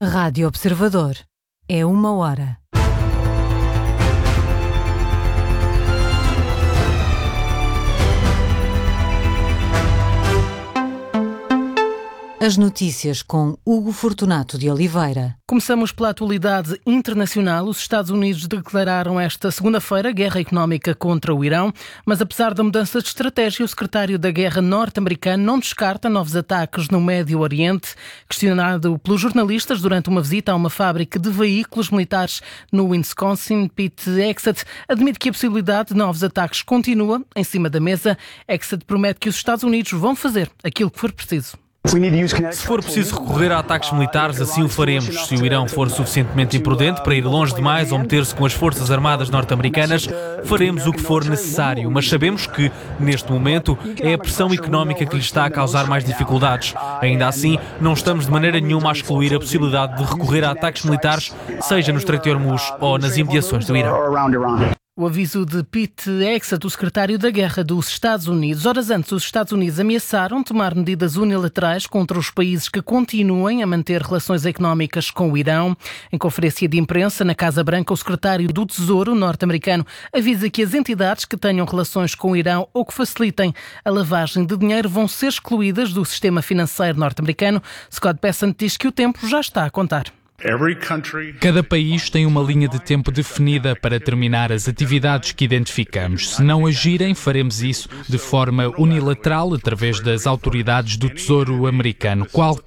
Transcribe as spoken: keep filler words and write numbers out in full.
Rádio Observador. É uma hora. As notícias com Hugo Fortunato de Oliveira. Começamos pela atualidade internacional. Os Estados Unidos declararam esta segunda-feira guerra económica contra o Irão, mas apesar da mudança de estratégia, o secretário da Guerra norte-americano não descarta novos ataques no Médio Oriente. Questionado pelos jornalistas durante uma visita a uma fábrica de veículos militares no Wisconsin, Pete Hegseth admite que a possibilidade de novos ataques continua em cima da mesa. Hegseth promete que os Estados Unidos vão fazer aquilo que for preciso. Se for preciso recorrer a ataques militares, assim o faremos. Se o Irão for suficientemente imprudente para ir longe demais ou meter-se com as forças armadas norte-americanas, faremos o que for necessário. Mas sabemos que, neste momento, é a pressão económica que lhe está a causar mais dificuldades. Ainda assim, não estamos de maneira nenhuma a excluir a possibilidade de recorrer a ataques militares, seja no Estreito de Hormuz ou nas imediações do Irão. O aviso de Pete Hegseth, o secretário da Guerra dos Estados Unidos. Horas antes, os Estados Unidos ameaçaram tomar medidas unilaterais contra os países que continuem a manter relações económicas com o Irão. Em conferência de imprensa na Casa Branca, o secretário do Tesouro norte-americano avisa que as entidades que tenham relações com o Irão ou que facilitem a lavagem de dinheiro vão ser excluídas do sistema financeiro norte-americano. Scott Bessent diz que o tempo já está a contar. Cada país tem uma linha de tempo definida para terminar as atividades que identificamos. Se não agirem, faremos isso de forma unilateral através das autoridades do Tesouro americano. Qualquer